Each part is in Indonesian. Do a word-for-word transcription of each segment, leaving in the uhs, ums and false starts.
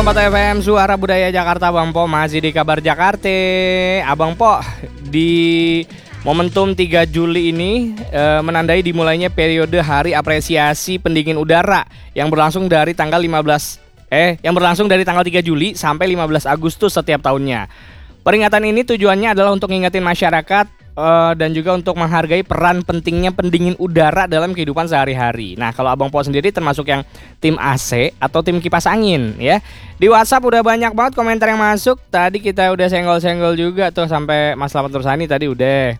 Tempat F M Suara Budaya Jakarta, Bang Po masih di Kabar Jakarta. Abang Po, di momentum tiga Juli ini e, menandai dimulainya periode Hari Apresiasi Pendingin Udara yang berlangsung dari tanggal lima belas eh yang berlangsung dari tanggal tiga Juli sampai lima belas Agustus setiap tahunnya. Peringatan ini tujuannya adalah untuk ngingetin masyarakat uh, dan juga untuk menghargai peran pentingnya pendingin udara dalam kehidupan sehari-hari. Nah, kalau Abang Po sendiri termasuk yang tim A C atau tim kipas angin ya. Di WhatsApp udah banyak banget komentar yang masuk. Tadi kita udah senggol-senggol juga tuh sampai Mas Slamet Tursani tadi udah.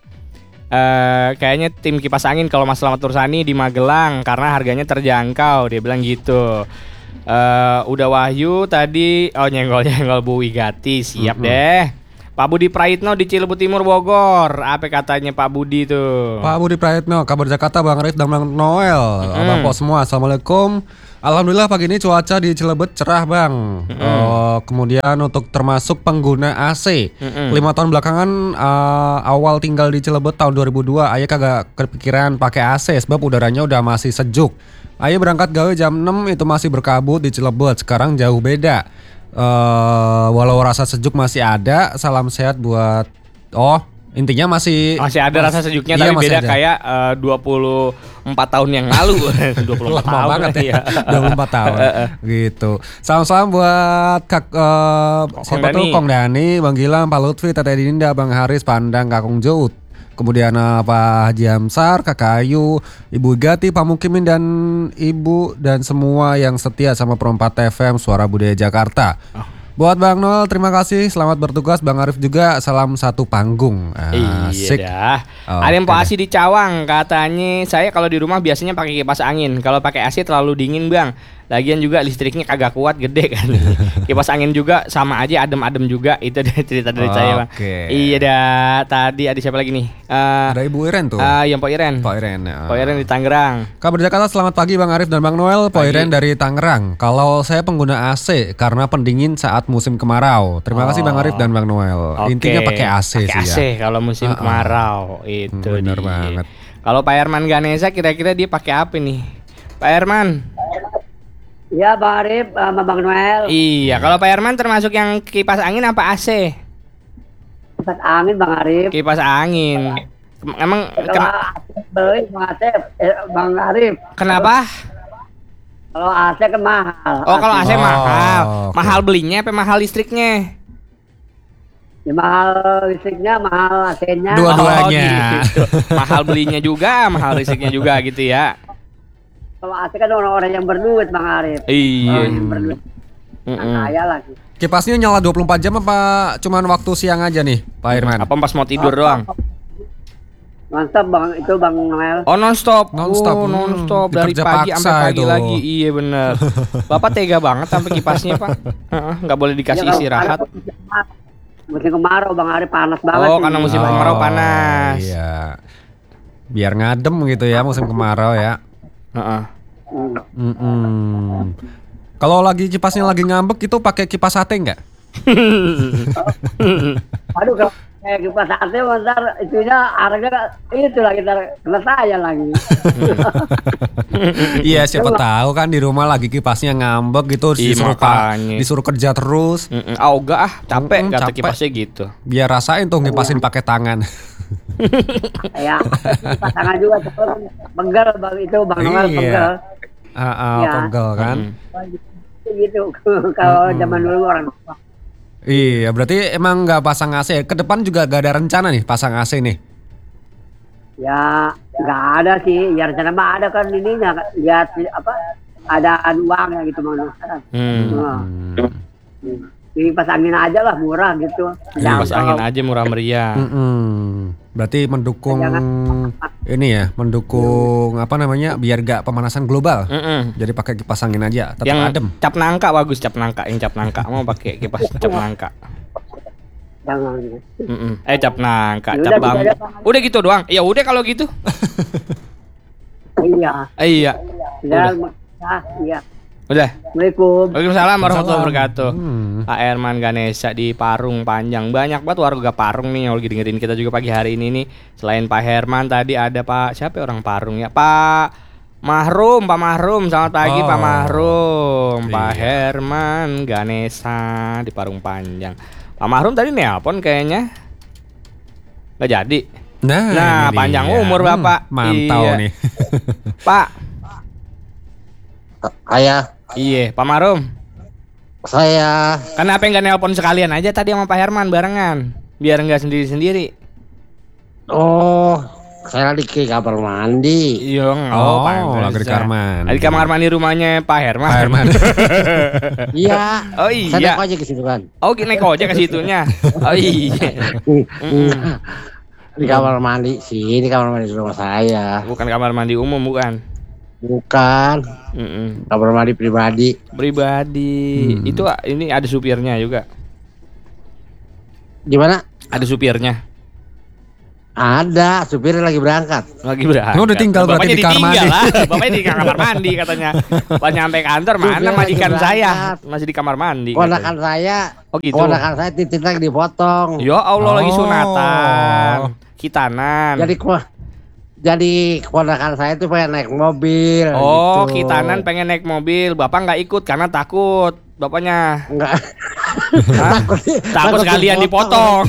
Uh, kayaknya tim kipas angin kalau Mas Slamet Tursani di Magelang karena harganya terjangkau, dia bilang gitu. Uh, udah Wahyu tadi oh nyenggol-nyenggol Bu Wigati, siap mm-hmm. deh. Pak Budi Praitno di Cilebut Timur Bogor. Apa katanya Pak Budi tuh? Pak Budi Praitno, Kabar Jakarta, Bang Arif dan Bang Noel. Mm. Abang Po semua, Assalamualaikum. Alhamdulillah pagi ini cuaca di Cilebut cerah, Bang. Mm. Uh, kemudian untuk termasuk pengguna A C, mm. lima tahun belakangan uh, awal tinggal di Cilebut tahun dua ribu dua, ayah kagak kepikiran pakai A C sebab udaranya udah masih sejuk. Ayah berangkat gawe jam enam itu masih berkabut di Cilebut. Sekarang jauh beda. Uh, walau rasa sejuk masih ada, salam sehat buat oh intinya masih masih ada mas, rasa sejuknya iya, tapi beda ada. Kayak uh, dua puluh empat tahun yang lalu. dua puluh empat tahun banget ya. dua puluh empat tahun gitu. Salam-salam buat Kak uh, siapa tuh Kong Dani, Bang Gilang, Pak Lutfi, Tete Dinda, Bang Haris, Pandang, Kakung Jout. Kemudian uh, Pak Haji Amsar, Kakak Ayu, Ibu Gati, Pak Mukimin dan Ibu dan semua yang setia sama Perempat F M Suara Budaya Jakarta. Oh. Buat Bang Noel terima kasih, selamat bertugas. Bang Arif juga salam satu panggung. Asik. Iya dah. Oh, ada yang Pak Asi di Cawang katanya saya kalau di rumah biasanya pakai kipas angin. Kalau pakai A C terlalu dingin, Bang. Lagian juga listriknya kagak kuat, gede kan. Kipas angin juga sama aja adem-adem juga. Itu dari cerita dari oh, saya, Bang. Okay. Iya dah. Tadi ada siapa lagi nih? Uh, ada Ibu Iren tuh. Uh, yang Pak Iren. Pak Iren. Uh. Pak Iren di Tangerang. Kabar Jakarta, selamat pagi Bang Arif dan Bang Noel. Pak Iren dari Tangerang. Kalau saya pengguna A C karena pendingin saat musim kemarau. Terima oh. kasih Bang Arif dan Bang Noel. Okay. Intinya pakai A C pake sih A C ya. Kalau musim uh-uh. kemarau itu bener dia. banget. Kalau Pak Herman Ganesha kira-kira dia pakai apa nih? Pak Herman. Iya Bang Arif sama Bang Noel. Iya, kalau Pak Herman termasuk yang kipas angin apa A C? Kipas angin Bang Arif. Kipas angin. Emang kalau beli Bang Arif, eh, Bang Arif. Kenapa? Kalau A C kan mahal. Oh, kalau A C oh, mahal. okay. Mahal belinya apa mahal listriknya? Ya, mahal listriknya, mahal A C-nya. Dua-duanya. Oh, gitu. Mahal belinya juga, mahal listriknya juga gitu ya. Kalau A C kan orang-orang yang berduit Bang Arif. Iya. Orang yang berduit. Nah, kaya lagi. Kipasnya nyala dua puluh empat jam apa cuman waktu siang aja nih, Pak Irman? Apa pas mau tidur oh, doang? Non-stop Bang, itu Bang Noel. Oh, non-stop. Non-stop. Oh, non-stop hmm, dari pagi sampai pagi itu. lagi. Iya bener. Bapak tega banget sampai kipasnya, Pak. Enggak boleh dikasih ya, istirahat. Musim kemarau Bang Arif panas banget. Oh, karena musim oh, kemarau panas. Iya. Biar ngadem gitu ya musim kemarau ya. Heeh. Mm. Kalau lagi kipasnya lagi ngambek itu pakai kipas sate nggak? Aduh, kalau kayak kipas sate bentar itunya harga itu lagi kena saya lagi. Iya siapa tahu kan di rumah lagi kipasnya ngambek gitu disuruh disuruh kerja terus. Ah enggak ah capek mm, kata capek. Kipasnya gitu. Biar rasain tuh ngipasin pakai tangan. Ya, pasangan juga pegel Bang itu Bang Noel iya. pegel. Ah, uh, ya. Pegel kan. Mm. Gitu kalau mm. zaman dulu orang. Iya, berarti emang nggak pasang A C. Ke depan juga gak ada rencana nih pasang A C nih. Ya, nggak ada sih. Ya rencana mah ada kan ininya lihat apa ada uangnya gitu mana. Hmm. Hmm. Ini pas angin aja lah murah gitu. Ya, pas angin aja murah meriah. Mm-mm. Berarti mendukung ini ya, mendukung apa namanya biar gak pemanasan global. Mm-mm. Jadi pakai kipas angin aja, tetap yang adem. Cap nangka bagus, cap nangka, yang cap nangka mau pakai kipas cap nangka. Jangan. Eh cap nangka, cap bambu. Udah gitu doang. Ya udah kalau gitu. Iya. Iya. Udah. Iya. Udah. Assalamualaikum. Waalaikumsalam warahmatullahi wabarakatuh. Hmm. Pak Herman Ganesha di Parung Panjang. Banyak banget warga Parung nih yang lagi dengerin kita juga pagi hari ini nih. Selain Pak Herman tadi ada Pak siapa orang Parung ya? Pak Mahrum, Pak Mahrum, selamat pagi Oh. Pak Mahrum, Pak Iya. Herman Ganesa di Parung Panjang. Pak Mahrum tadi nelpon kayaknya, nggak jadi. Nah, Nah, ini panjang dia. umur, Hmm, Bapak. Mantau Iya. nih. Pak, Saya, iya Pak Mahrum. saya, Kenapa nggak nelpon sekalian aja tadi sama Pak Herman barengan, biar nggak sendiri-sendiri. oh, saya lagi ke kamar mandi. Iya, Oh, pantesan. lagi di kamar mandi. Lagi di kamar mandi rumahnya Pak Herman. Pak Herman. Iya. Oh Saya iya. naik aja ke situ kan. Oh, naik ojek ke situnya. Oh iya. Di kamar mandi sih, di kamar mandi di rumah saya. Bukan kamar mandi umum, bukan. Bukan, Mm-mm. kamar mandi pribadi. Pribadi. Hmm. Itu ini ada supirnya juga. Gimana? Ada supirnya. Ada, supirnya lagi berangkat. Lagi berangkat. Oh, udah tinggal berarti Bapaknya di kamar ditinggal mandi. lah. Bapaknya di kamar mandi katanya. Pas nyampe kantor mana Supirnya majikan lagi saya berangkat. masih di kamar mandi. Ponakan saya, Oh gitu. ponakan saya titik lagi dipotong. Ya Allah lagi Oh. sunatan. Kitanan. Jadi ku- jadi keponakan saya tuh pengen naik mobil. Oh, gitu. Kitanan pengen naik mobil. Bapak nggak ikut karena takut. Bapaknya. Enggak. Hah? Takut, Takut sekalian dipotong.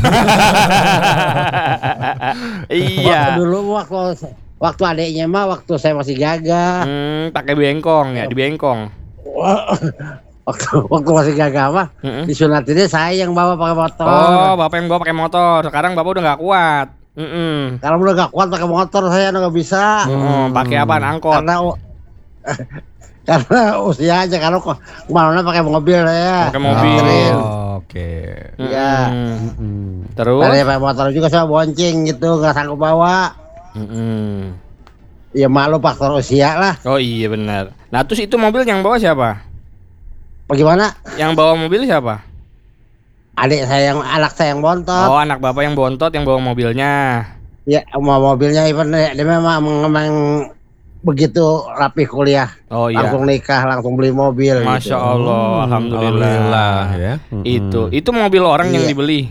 Iya. Waktu dulu waktu waktu adiknya mah waktu saya masih gagah. Hmm, pakai bengkong ya, di bengkong. waktu waktu masih gagah mah Mm-mm. disunatinnya saya yang bawa pakai motor. Oh, bapak yang bawa pakai motor. Sekarang bapak udah nggak kuat. Mm-mm. Kalau udah gak kuat pakai motor saya nggak bisa. Oh, pakai apa? Angkot. Karena karena usia aja kalau kok kemana pakai mobil ya. Pakai mobil. Anterin. Oh, oke. Iya. Mm-mm. Mm-mm. Terus? Karena pakai motor juga saya bonceng gitu nggak sanggup bawa. Mm-mm. Ya malu faktor usia lah. Oh iya benar. Nah terus itu mobil yang bawa siapa? Bagaimana? Yang bawa mobil siapa? Adik saya yang anak saya yang bontot. Oh anak bapak yang bontot yang bawa mobilnya. Ya mau mobilnya even dia memang memang begitu rapi kuliah. Oh iya. Langsung nikah, langsung beli mobil. Masya gitu. Allah, alhamdulillah. Alhamdulillah ya. Mm-mm. Itu itu mobil orang yang Iya. dibeli.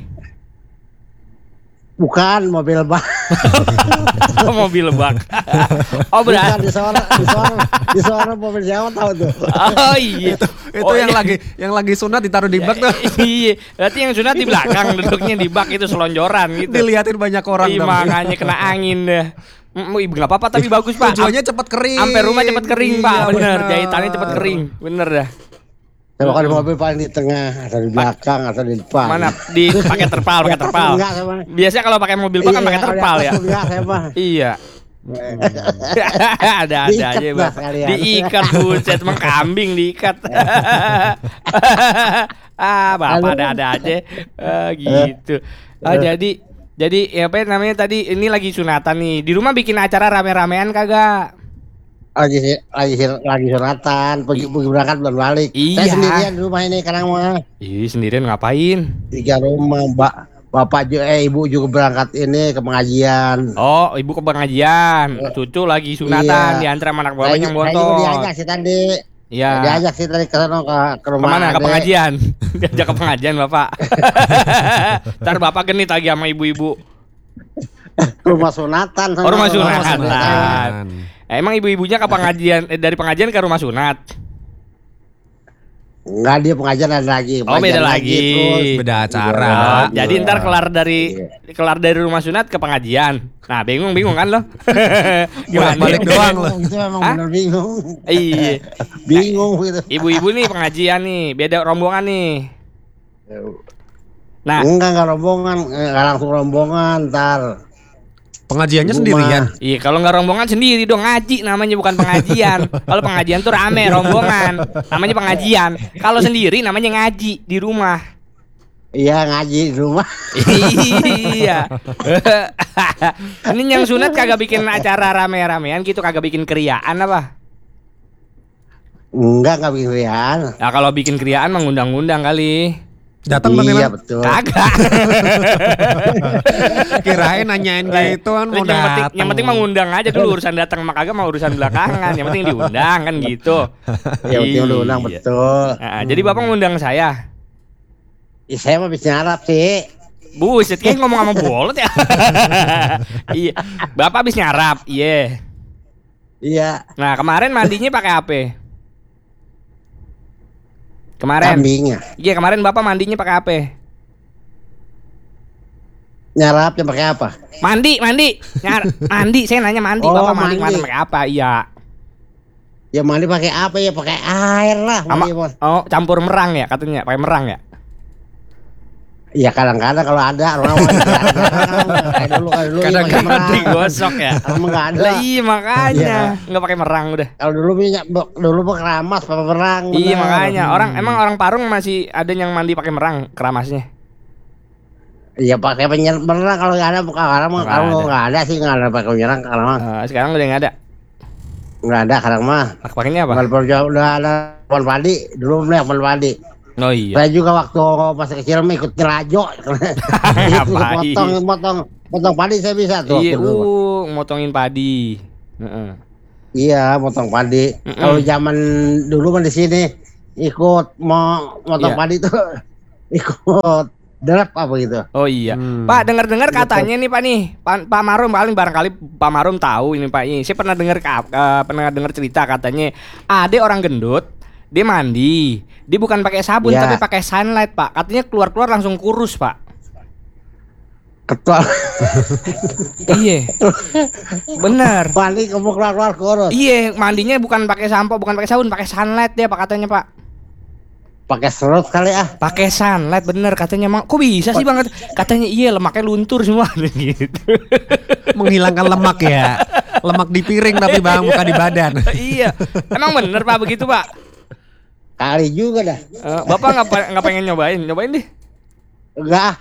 Bukan mobil bak. Oh mobil bak. Oh Bukan berarti. di suara di suara di suara mobil Jawa tahu tuh. Oh iya. Itu Oh, yang iya. lagi yang lagi sunat ditaruh di bak tuh. Iya. Berarti yang sunat di belakang duduknya di bak itu selonjoran gitu. Diliatin banyak orang. Iya, dong. makanya kena angin deh. Mm, Ibu nggak apa-apa tapi bagus pak. Tujuannya cepat kering. Sampai rumah cepet kering pak. Iya, Bener. benar. Jahitannya cepet kering. Bener dah. Saya bukan di mobil paling di tengah atau di belakang atau di depan. Mana di pakai terpal, pakai terpal. Enggak saya mah. Biasanya kalau pakai mobil bak kan Iya, pakai kalau di terpal atas ya. Enggak saya mah. Iya. Ada-ada Diikat aja dah bang. sekalian. Diikat buset, emang kambing diikat. Ah, bapak ada-ada aja. Ah, gitu. Ah, jadi jadi ya apa namanya tadi ini lagi sunatan nih. Di rumah bikin acara rame-ramean kagak? Lagi lagi lagi sunatan, pergi pergi berangkat belum balik. Iya. Saya sendirian di rumah ini karena mah Ih, sendirian ngapain? tiga rumah, Mbak. Bapak juga eh ibu juga berangkat ini ke pengajian. Oh, ibu ke pengajian. Cucu lagi sunatan Iya. diantar sama anak bapak Saya yang juga- saya juga bontot. diajak sih tadi. Iya. Diajak sih tadi ke sana ke, ke rumah. Kemana? Ke adek. pengajian? Diajak ke pengajian bapak. Ntar bapak genit lagi sama ibu-ibu. Rumah sunatan. sana. Oh, rumah Rumah sunatan. Eh, emang ibu-ibunya ke pengajian eh, dari pengajian ke rumah sunat? Enggak, dia pengajian ada lagi. Oh, beda Pengajian lagi. terus. Beda acara. Iya, Oh, iya. jadi ntar kelar dari kelar dari rumah sunat ke pengajian. Nah, bingung bingung kan lo? Gimana? Balik doang lo. Itu emang Hah? bener bingung. Iya. Bingung gitu. Ibu-ibu nih pengajian nih, beda rombongan nih. Nah, Enggak, enggak rombongan, enggak langsung rombongan, ntar. Pengajiannya Rumah. sendirian. iya kalau nggak rombongan sendiri dong ngaji namanya bukan pengajian. Kalau pengajian tuh rame rombongan, namanya pengajian. Kalau sendiri namanya ngaji di rumah. Iya, ngaji di rumah. Iya. Ini yang sunat kagak bikin acara rame-ramean gitu, kagak bikin kriaan apa? Enggak, enggak bikin rian. Nah kalau bikin kriaan mengundang-undang kali. Datang Iya, bagaimana? betul. Kagak. Kirain nanyain gitu kan mau yang penting, datang. yang penting mengundang aja dulu, urusan datang sama kagak mau urusan belakangan. Yang penting diundang kan gitu. Ya, betul udah undang Iya. betul. Nah, jadi bapak ngundang saya. Ya, saya mah bisa Arab sih. Buset, kayak ngomong sama bolot ya. Iya. Bapak habis nyarap. Iya. Iya. Nah, kemarin mandinya pakai apa? Kemarin. Kambingnya. Iya, kemarin Bapak mandinya pakai apa? Nyarapnya pakai apa? Mandi, mandi. Nyar mandi, saya nanya mandi, Oh, Bapak mandi mandi. kemarin pakai apa? Iya. Ya mandi pakai apa ya? Pakai air lah. Sama, Mandi, Bos. oh, campur merang ya katanya, pakai merang ya? Ya kadang-kadang kalau ada orang kayak dulu kan dulu Kadang-kadang pakai merang. digosok ya. Kalau nggak ada. Lah iya makanya, Iya. nggak pakai merang udah. Kalau dulu minyak dulu pakai keramas pakai merang. Iya bener. makanya, orang emang orang Parung masih ada yang mandi pakai merang keramasnya. Iya pakai penyerang merang kalau nggak ada bukan orang Nggak kalau ada. nggak ada sih nggak ada pakai penyerang kalau mah Eh, sekarang udah nggak ada. nggak ada sekarang mah. Pakainya apa? Kalau jauh udah ada pohon padi dulu punya pohon padi. Oh iya. Saya juga waktu masih kecil mah ikut ngelajo. Itu Ngapain? potong potong potong padi saya bisa tuh. Iya, waktu dulu. uh, motongin padi. Heeh. Iya, potong padi. Mm-mm. Kalau zaman dulu kan di sini ikut mau potong Iya. padi tuh ikut derap apa gitu. Oh iya, Hmm. Pak dengar-dengar katanya nih Pak nih, Pak, Pak Marum paling barangkali Pak Marum tahu ini Pak ini. Saya pernah dengar ka- eh, pernah dengar cerita katanya ada orang gendut, dia mandi, dia bukan pakai sabun Ya. tapi pakai sunlight Pak. Katanya keluar-keluar langsung kurus Pak. Ketua Iya, bener. padi kamu keluar keluar kurus. Iya, mandinya bukan pakai sampo, bukan pakai sabun, pakai sunlight dia Pak katanya Pak. Pakai serut kali ah. Pakai sunlight bener katanya Mang. Kok bisa sih Bang? Katanya iya lemaknya luntur semua gitu. Menghilangkan lemak ya. Lemak di piring tapi Bang, bukan di badan. Iya, emang bener Pak begitu Pak. Kali juga dah. Eh, Bapak nggak pe- nggak pengen nyobain, nyobain deh. Enggak.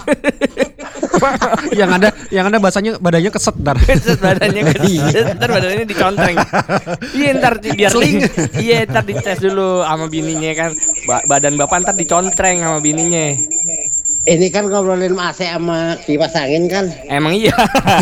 yang ada yang ada bahasanya badannya keset ntar. Keset badannya keset, ntar badannya dicontreng. Iya ntar di- biar Sling. Iya ntar dites dulu sama bininya kan. Ba- badan bapak ntar dicontreng sama bininya. Ini kan ngobrolin A C sama kipas angin kan. Emang iya.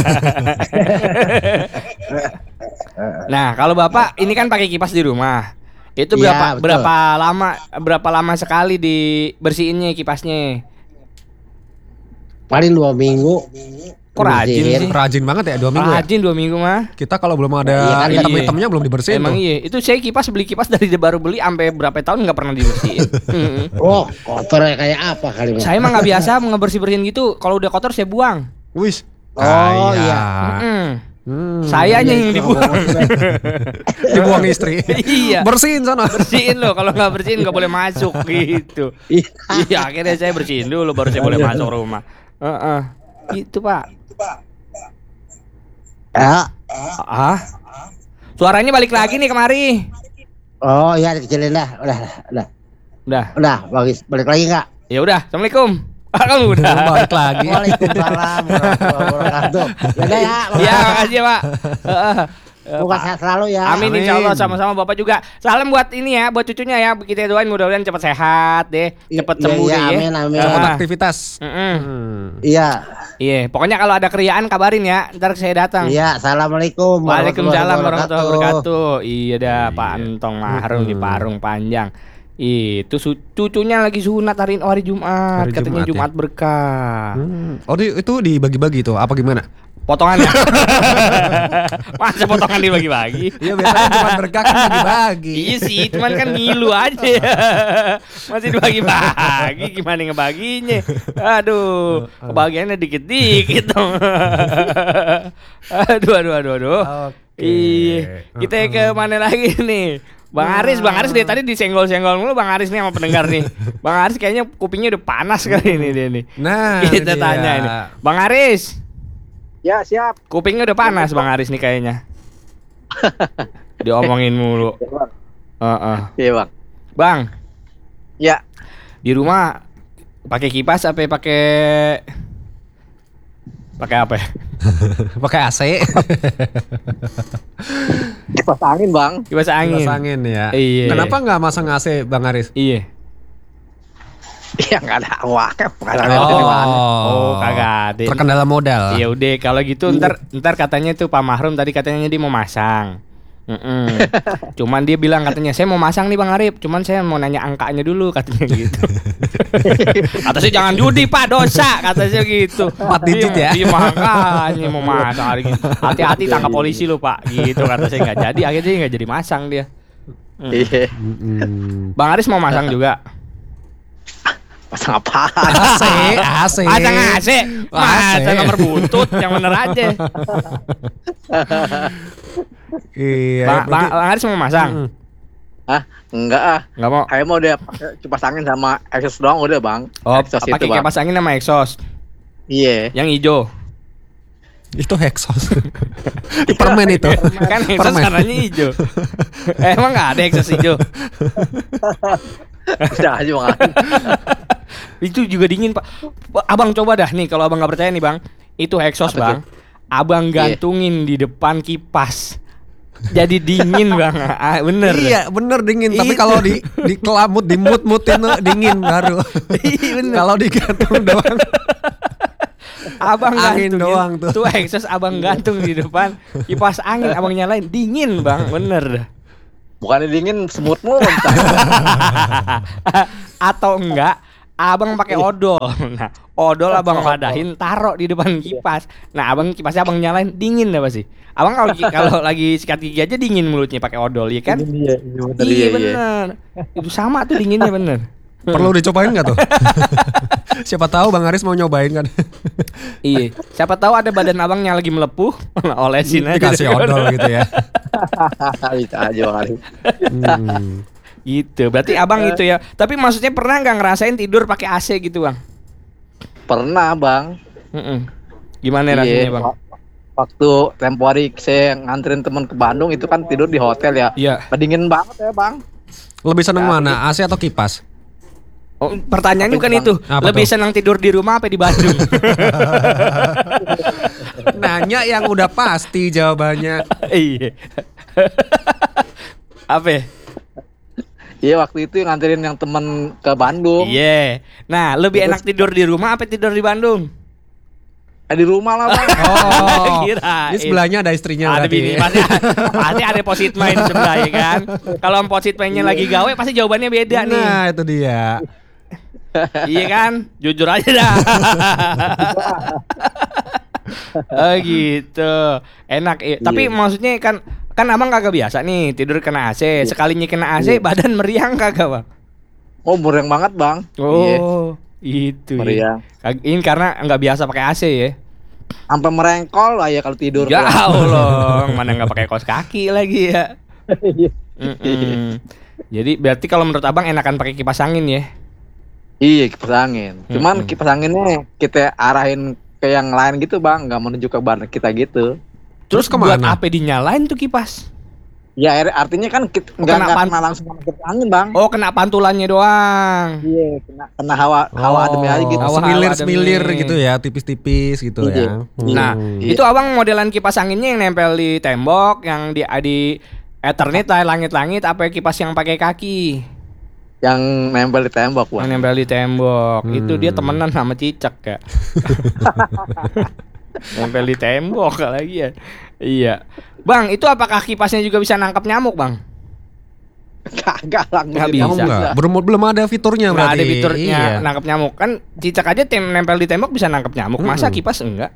Nah kalau bapak ini kan pakai kipas di rumah. Itu Iya, berapa betul. berapa lama berapa lama sekali dibersihinnya kipasnya? Paling dua minggu. Kok rajin Bersihin. sih? Rajin banget ya dua minggu ya. Rajin dua minggu mah. Kita kalau belum ada Iya kan, hitam-hitamnya belum dibersihin Emang tuh. iya, itu saya kipas beli kipas dari dia baru beli sampai berapa tahun nggak pernah dibersihin. Mm-mm. Oh, kotornya kayak apa kali Mas? Saya mah nggak biasa ngebersih bersihin gitu. Kalau udah kotor saya buang. Wis. Oh, Kayak. iya. Mm-mm. Hmm. Sayanya yang dibuang. Dibuang istri. Iya. Bersihin sana. Bersihin loh, kalau nggak bersihin nggak boleh masuk gitu. Iya. Iya, akhirnya saya bersihin dulu baru saya boleh masuk rumah. Heeh. Gitu Pak. Ya. Ah. Suaranya balik lagi nih kemari. Oh iya dikecilin dah. Udah, udah. Udah. Udah, bagus. Balik lagi enggak? Ya udah. Assalamualaikum. Ah, kamu udah. Balik lagi. Waalaikumsalam warahmatullahi wabarakatuh. Yaudah ya. Iya, makasih ya Pak. Heeh. Eh, Bukan Pak. sehat selalu ya. Amin, Amin. insya Allah sama-sama Bapak juga. Salam buat ini ya, buat cucunya ya. Kita doain mudah-mudahan cepat sehat deh, cepat Iya, sembuh iya, deh ya. amin, amin. Cepat Ah. aktivitas. Mm-mm. Hmm. Iya. Iya, pokoknya kalau ada keriaan kabarin ya. Ntar saya datang. Iya, assalamualaikum Waalaikumsalam warahmatullahi wabarakatuh. Iya dah, Pak Entong Mahrung di Parung Panjang. Itu su- cucunya lagi sunat hari hari Jumat, Hari katanya Jumat ya? Jumat berkah. Hmm. Oh di- itu dibagi-bagi tuh apa gimana? Potongannya. Masa potongan dibagi-bagi? Iya biasanya cuma berkah kan bagi-bagi. Iya sih, cuman kan ngilu aja. Masih dibagi-bagi, gimana ngebaginya? Aduh, kebagiannya dikit-dikit dong. Aduh, aduh, aduh, aduh. Oke. Iya, kita ke mana lagi nih? Bang Aris, Bang Aris dari tadi disenggol-senggol mulu Bang Aris nih sama pendengar nih. Bang Aris kayaknya kupingnya udah panas kali ini dia nih. Nah, Kita ini tanya dia. ini. Bang Aris, Ya siap. kupingnya udah panas Bang Aris nih kayaknya. Diomongin mulu. Heeh. Iya bang. Bang, Ya. di rumah pakai kipas apa pakai pakai apa ya? Pakai A C. Kipas angin bang. Kipas angin. Kipas angin ya. Iya. Kenapa nggak masang A C Bang Aris? Iya. Ya nggak ada uangnya. Nggak ada Oh, uangnya. Oh, kagak ada. Terkendala modal. Ya udah kalau gitu ntar ntar katanya tuh Pak Mahrum tadi katanya dia mau masang. Mm-mm. Cuman dia bilang katanya saya mau masang nih Bang Arif, cuman saya mau nanya angkanya dulu katanya gitu. Kata saya jangan judi Pak, dosa kata saya gitu. Empat digit ya? Iya makanya mau masang hari gitu. Hati-hati tangkap polisi lu Pak, gitu kata saya nggak jadi, akhirnya nggak jadi masang dia. Hmm. Iya. Mm-mm. Bang Aris mau masang juga. Pasang apaan? A C, A C. Pasang A C, masa A C. nomor butut yang bener aja. Iya. Bang, berarti- Bang, Bang Aris mau masang? Mm. Hah? Enggak ah. Nggak mau. Saya mau dia pakai kipas angin sama exhaust doang udah bang. Oh, Exhaust itu, pakai Bang. kipas angin sama exhaust. Iya. Yang hijau. Itu exhaust. Di permen itu. Kan exhaust Permen. warnanya hijau. Eh, emang nggak ada exhaust hijau? Bisa aja bang. Itu juga dingin Pak. Pak, Abang coba dah nih kalau abang nggak percaya nih Bang. Itu exhaust Apa Bang. Abang Iya. gantungin di depan kipas. Jadi dingin Bang. Ah, bener. Iya, bener dingin. Tapi Itu. kalau di di kelamut, di mut-mutin tuh dingin baru. Iya, bener. Kalau digantung doang. Abang Angin gantungin doang tuh. tuh exhaust abang gantung di depan kipas angin abang nyalain dingin Bang, bener dah. Bukannya dingin semut mulu. Atau enggak abang pakai odol. Nah, odol abang wadahin taruh di depan kipas. Nah, abang kipasnya abang nyalain dingin dah pasti. Abang kalau kalau lagi sikat gigi aja dingin mulutnya pakai odol, ya kan? Iya, iya bener. Iya Iya, iya. bener. Itu sama tuh dinginnya bener. Perlu dicobain nggak tuh? Siapa tahu Bang Aris mau nyobain kan? Iya. Siapa tahu ada badan abangnya lagi melepuh, olesin aja. Dikasih odol gitu ya. Bisa aja bang Arif. Hmm. Gitu. Berarti abang itu ya. Tapi maksudnya pernah nggak ngerasain tidur pakai A C gitu Bang? Pernah bang. Mm-mm. Gimana Iya, rasanya Bang? wak- Waktu tempo hari saya nganterin temen ke Bandung itu kan tidur di hotel ya. Iya. Dingin banget ya bang. Lebih seneng Ya, mana? A C atau kipas? Oh, pertanyaannya Apa bukan itu, itu. Bang? Apa Lebih tuh? senang tidur di rumah apa di Bandung? Nanya yang udah pasti jawabannya. Iya. Apa? ya? Iya waktu itu nganterin yang temen ke Bandung. Iya. Nah, lebih enak tidur di rumah apa tidur di Bandung? Eh, di rumah lah bang. Oh, Kirain. ini sebelahnya ada istrinya Ada berarti. bini, pasti, pasti ada posit main sebelah ya kan. Kalau posit mainnya lagi gawe pasti jawabannya beda nih. Nah, itu dia. Iya kan? Jujur aja dah. Oh gitu. Enak eh. Tapi maksudnya kan kan abang kagak biasa nih tidur kena A C. Sekalinya kena A C badan meriang kagak bang? Oh meriang banget bang. Iya. Oh itu. Meriang. Kag- Ini karena nggak biasa pakai A C ya. Sampai merengkol lah ya kalau tidur. Ya Allah, mana nggak pakai kaos kaki lagi ya. Mm-mm. Jadi berarti kalau menurut abang enakan pakai kipas angin ya? Iya kipas angin. Cuman Mm-mm. kipas anginnya kita arahin ke yang lain gitu bang, nggak menuju ke badan kita gitu. Terus buat kemana? apa dinyalain tuh kipas? Ya ar- artinya kan kita nggak kena nggak pan- kena langsung sama kipas angin bang. Oh kena pantulannya doang. Iya kena kena hawa hawa ademnya aja gitu. Oh, Hawa- semilir hawa semilir ademnya. gitu ya, tipis-tipis gitu Iya. ya. Nah, Hmm. Iya. itu abang modelan kipas anginnya yang nempel di tembok, yang di di Ethernet lah, langit-langit, apa kipas yang pakai kaki? Yang nempel di tembok Yang bang. nempel di tembok. Hmm. Itu dia temenan sama cicak ya. Nempel di tembok lagi ya. Iya. Bang, itu apakah kipasnya juga bisa nangkap nyamuk, Bang? Kagak lah. Nggak Kamu bisa. enggak? Belum belum ada fiturnya Nggak berarti. ada fiturnya Iya. nangkap nyamuk. Kan cicak aja tem nempel di tembok bisa nangkap nyamuk. Masa Hmm. kipas enggak?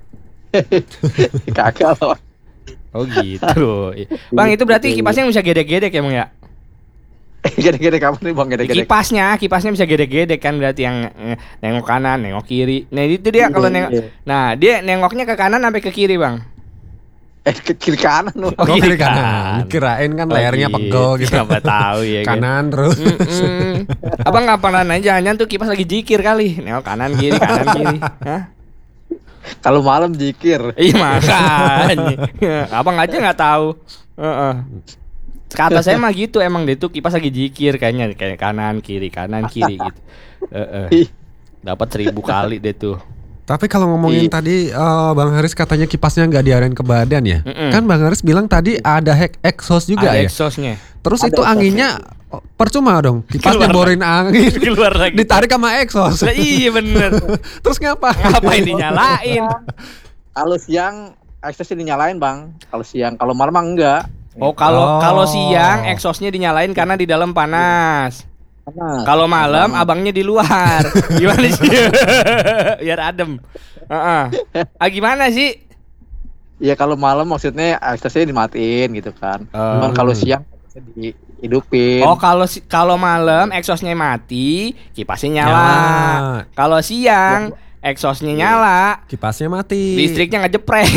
Kagak lah. Oh gitu. Bang, itu berarti kipasnya bisa gedek-gedek ya, Bang ya? Gede-gede kamu nih bang gede-gede. Kipasnya, kipasnya bisa gede-gede kan berarti yang eh, nengok kanan, nengok kiri. Nah, itu dia kalau nengok. Iya. Nah, dia nengoknya ke kanan sampai ke kiri, Bang. Eh ke kiri kanan lu. Oh, Oh, kiri kiri kanan. Kirain kan layarnya pegel gitu. Siapa tahu ya kan. Kanan terus. Mm-mm. Abang nggak pernah nanya, jangan tuh kipas lagi jikir kali. Nengok kanan kiri, kanan kiri. Hah? Kalau malam jikir. Iya makanya. Abang aja nggak tahu. Heeh. Kata saya mah gitu, emang dia tuh kipas lagi jikir kayaknya, kayak kanan kiri kanan kiri gitu. Heeh. Dapat seribu kali deh tuh. Tapi kalau ngomongin Iya. tadi eh, Bang Haris katanya kipasnya nggak diarahin ke badan ya. Mm-mm. Kan Bang Haris bilang tadi ada hack exhaust juga Ada ya. exhaustnya. Terus Ada itu anginnya oh, percuma dong. Kipasnya Keluar borin angin. Keluar lagi. Ditarik sama exhaust. Lah, iya bener. Terus ngapa? Ngapain dinyalain? Kalau siang eksesnya dinyalain bang. Kalau siang, kalau malam mah enggak. Oh, kalau Oh. kalau siang exhaustnya dinyalain karena di dalam panas. Panas. Kalau malam abangnya di luar. Gimana sih? Biar adem. Heeh. Ah gimana sih? Iya kalau malam maksudnya eksosnya dimatiin gitu kan. Oh. Cuman kalau siang bisa dihidupin. Oh, kalau si- kalau malam exhaustnya mati, kipasnya nyala. Nyala. Kalau siang exhaustnya nyala, Kipasnya mati. listriknya ngejepret.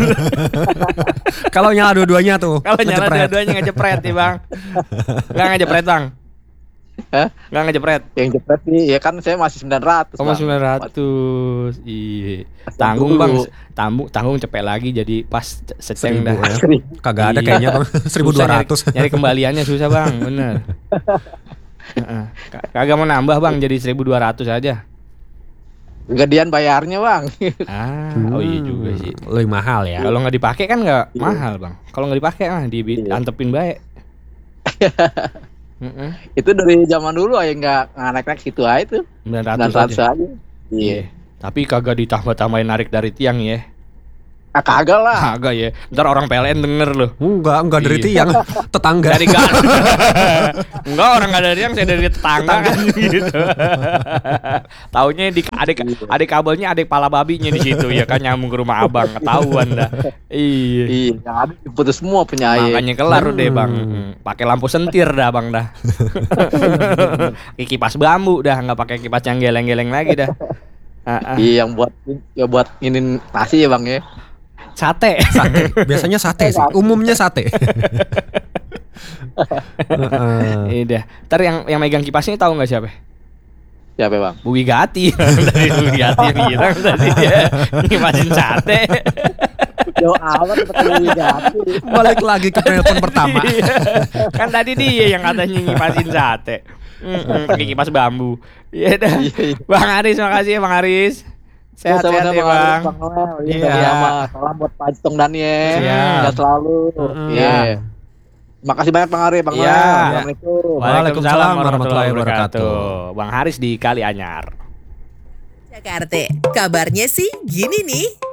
Kalau nyala dua-duanya tuh. Kalau nyala ngejepret. dua-duanya ngejepret nih, Bang. Enggak ngejepret, Bang. Hah? Enggak ngejepret. Yang jepret sih ya kan saya masih sembilan ratus. Oh, sembilan ratus. Iya. Tanggung, Bang. Tanggung tanggung cepet lagi jadi pas seceng Seribu dah. ya. Kagak ada Iya. kayaknya Bang. seribu dua ratus. Susah Nyari, nyari kembaliannya susah, Bang. Bener. Heeh. Ka- Kagak mau nambah, Bang, jadi seribu dua ratus aja. Gedean bayarnya bang. Ah, oh iya juga sih. Lebih mahal ya. Kalau nggak dipakai kan nggak mahal, Bang. Kalau nggak dipakai mah diantepin baik. Heeh. Itu dari zaman dulu aja nggak naik-naik situ aja tuh. sembilan sembilan ratus ratus aja. aja. Iya. Tapi kagak ditambah-tambahin narik dari tiang ya. Ah, kagak lah. Kagak ya. Ntar orang P L N denger loh. Enggak, enggak dari Iya. tiang, tetangga. Dari gang. Enggak, orang nggak dari tiang, saya dari tetangga kan gitu. Taunya di ada ada kabelnya, ada kepala babinya di situ ya kan, nyambung ke rumah abang, ketahuan dah. Iya. Iya, yang ada diputus semua punya air. Makanya kelar deh bang. Hmm, pakai lampu sentir dah bang dah. Pakai kipas bambu dah, nggak pakai kipas yang geleng-geleng lagi dah. Ah, ah. Iya, yang buat ya buat ini nasi ya bang ya. Sate. Sate. Biasanya sate sih. Umumnya sate. Iya dah. Ntar yang yang megang kipasnya tahu nggak siapa? Siapa bang? Bu Wigati. Dari Bu Wigati yang bilang tadi dia ngipasin sate. Jauh amat ketemu jatuh. Balik lagi ke telepon pertama. Iya. Kan tadi dia yang katanya ngipasin sate. Mm-mm, pakai kipas bambu. Iya dah. Iya, iya. Bang Aris, makasih ya Bang Aris. Sehat-sehat ya Bang. Bang Noel. Iya. Iya. Sama. Salam buat Pak Jitong Daniel. Siap. Sehat selalu. Mm-mm. Iya. Makasih banyak Bang Ari, Bang Iya. Noel. Assalamualaikum. Waalaikumsalam warahmatullahi wabarakatuh. Bang Haris di Kalianyar. Jakarta, kabarnya sih gini nih.